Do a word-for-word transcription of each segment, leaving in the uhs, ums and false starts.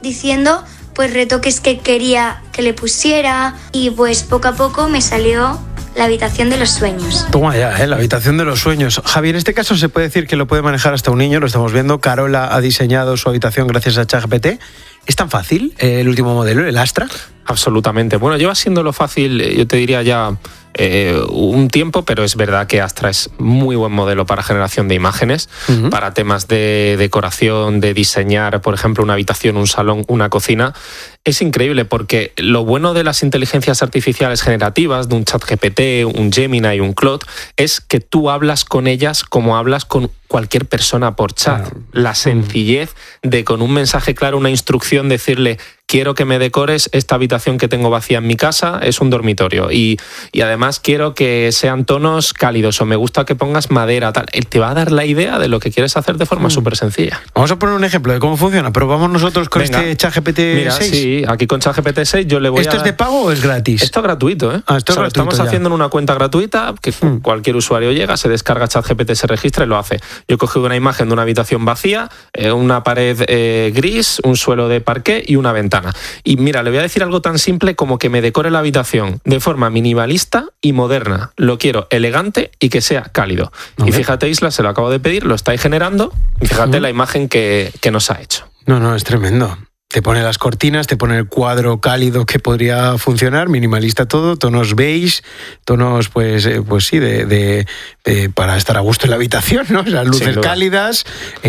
diciendo pues retoques que quería que le pusiera y pues poco a poco me salió la habitación de los sueños. Toma ya, ¿eh? La habitación de los sueños. Javi, en este caso se puede decir que lo puede manejar hasta un niño, lo estamos viendo. Carola ha diseñado su habitación gracias a ChatGPT. ¿Es tan fácil eh, el último modelo, el Astra? Absolutamente. Bueno, lleva siéndolo fácil, yo te diría ya eh, un tiempo, pero es verdad que Astra es muy buen modelo para generación de imágenes, uh-huh. para temas de decoración, de diseñar, por ejemplo, una habitación, un salón, una cocina. Es increíble porque lo bueno de las inteligencias artificiales generativas, de un ChatGPT, un Gemini y un Claude, es que tú hablas con ellas como hablas con cualquier persona por chat. Claro. La sencillez de con un mensaje claro, una instrucción, decirle quiero que me decores esta habitación que tengo vacía en mi casa, es un dormitorio. Y, y además quiero que sean tonos cálidos o me gusta que pongas madera, tal. Él te va a dar la idea de lo que quieres hacer de forma súper mm. sencilla. Vamos a poner un ejemplo de cómo funciona. Probamos nosotros con Venga. este ChatGPT Mira, seis. Sí, aquí con ChatGPT seis yo le voy ¿Esto a... ¿Esto es de pago o es gratis? Esto es gratuito, ¿eh? Ah, esto o sea, es gratuito, estamos ya. haciendo en una cuenta gratuita que mm. cualquier usuario llega, se descarga ChatGPT, se registra y lo hace. Yo he cogido una imagen de una habitación vacía, eh, una pared eh, gris, un suelo de parqué y una ventana. Y mira, le voy a decir algo tan simple como que me decore la habitación de forma minimalista y moderna. Lo quiero elegante y que sea cálido. Okay. Y fíjate, Isla, se lo acabo de pedir, lo estáis generando y fíjate uh-huh. la imagen que, que nos ha hecho. No, no, es tremendo. Te pone las cortinas, te pone el cuadro cálido que podría funcionar, minimalista todo, tonos beige, tonos, pues, eh, pues sí, de, de, de para estar a gusto en la habitación, ¿no? Las luces cálidas,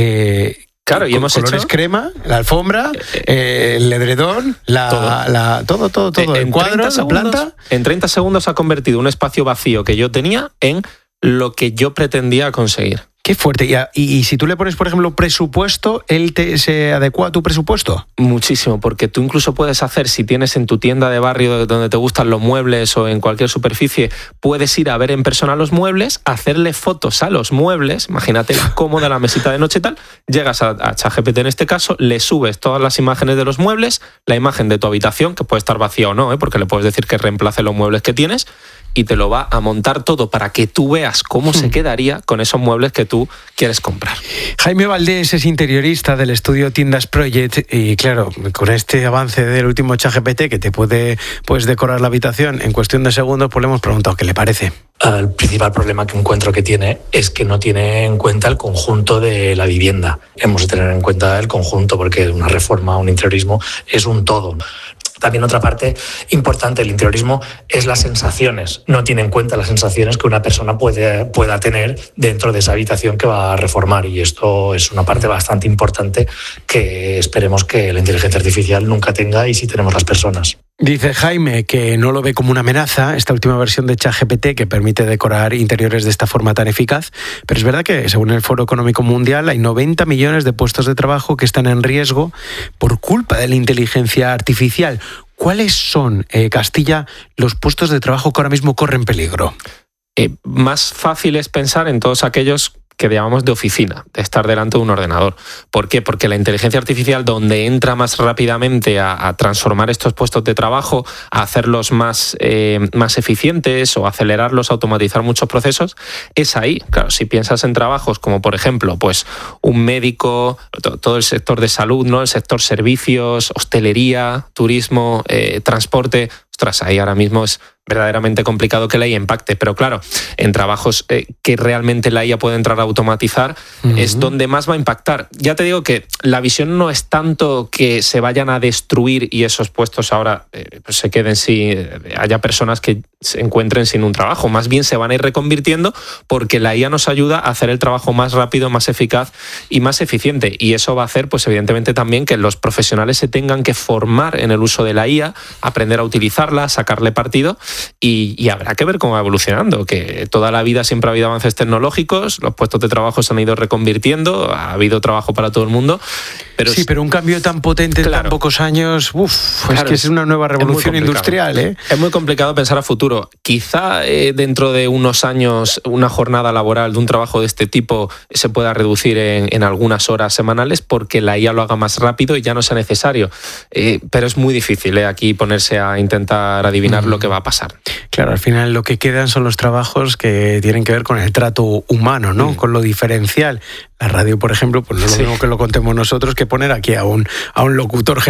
eh, Claro, y hemos colores hecho... crema, la alfombra, eh, el edredón, la, todo. La, todo, todo, todo. En el cuadro, la planta. En treinta segundos ha convertido un espacio vacío que yo tenía en lo que yo pretendía conseguir. Qué fuerte. Y, y, y si tú le pones, por ejemplo, presupuesto, ¿él te, se adecua a tu presupuesto? Muchísimo, porque tú incluso puedes hacer, si tienes en tu tienda de barrio donde te gustan los muebles o en cualquier superficie, puedes ir a ver en persona los muebles, hacerle fotos a los muebles, imagínate la cómoda, la mesita de noche y tal, llegas a, a ChatGPT en este caso, le subes todas las imágenes de los muebles, la imagen de tu habitación, que puede estar vacía o no, ¿eh? Porque le puedes decir que reemplace los muebles que tienes, y te lo va a montar todo para que tú veas cómo hmm. se quedaría con esos muebles que tú quieres comprar. Jaime Valdés es interiorista del estudio Tiendas Project y claro, con este avance del último ChatGPT que te puede pues, decorar la habitación en cuestión de segundos, pues le hemos preguntado qué le parece. El principal problema que encuentro que tiene es que no tiene en cuenta el conjunto de la vivienda. Hemos de tener en cuenta el conjunto porque una reforma, un interiorismo es un todo. También otra parte importante del interiorismo es las sensaciones. No tiene en cuenta las sensaciones que una persona puede, pueda tener dentro de esa habitación que va a reformar y esto es una parte bastante importante que esperemos que la inteligencia artificial nunca tenga y sí tenemos las personas. Dice Jaime que no lo ve como una amenaza esta última versión de ChatGPT que permite decorar interiores de esta forma tan eficaz, pero es verdad que según el Foro Económico Mundial hay noventa millones de puestos de trabajo que están en riesgo por culpa de la inteligencia artificial. ¿Cuáles son, eh, Castilla, los puestos de trabajo que ahora mismo corren peligro? Eh, más fácil es pensar en todos aquellos que llamamos de oficina, de estar delante de un ordenador. ¿Por qué? Porque la inteligencia artificial, donde entra más rápidamente a, a transformar estos puestos de trabajo, a hacerlos más, eh, más eficientes o acelerarlos, automatizar muchos procesos, es ahí. Claro, si piensas en trabajos como, por ejemplo, pues un médico, todo el sector de salud, ¿no? El sector servicios, hostelería, turismo, eh, transporte, ostras, ahí ahora mismo es verdaderamente complicado que la I A impacte, pero claro, en trabajos eh, que realmente la I A puede entrar a automatizar, uh-huh. es donde más va a impactar. Ya te digo que la visión no es tanto que se vayan a destruir y esos puestos ahora eh, pues se queden si eh, haya personas que se encuentren sin un trabajo, más bien se van a ir reconvirtiendo porque la I A nos ayuda a hacer el trabajo más rápido, más eficaz y más eficiente, y eso va a hacer pues evidentemente también que los profesionales se tengan que formar en el uso de la I A, aprender a utilizarla, sacarle partido. Y, y habrá que ver cómo va evolucionando, que toda la vida siempre ha habido avances tecnológicos, los puestos de trabajo se han ido reconvirtiendo, ha habido trabajo para todo el mundo. Pero sí, pero un cambio tan potente claro, en tan pocos años, uf, claro, es que es una nueva revolución industrial. ¿eh? Es muy complicado pensar a futuro. Quizá eh, dentro de unos años una jornada laboral de un trabajo de este tipo se pueda reducir en, en algunas horas semanales porque la I A lo haga más rápido y ya no sea necesario. Eh, pero es muy difícil ¿eh? aquí ponerse a intentar adivinar mm. lo que va a pasar. Claro, al final lo que quedan son los trabajos que tienen que ver con el trato humano, ¿no? Mm. Con lo diferencial. La radio, por ejemplo, pues no es lo sí. mismo que lo contemos nosotros que poner aquí a un, a un locutor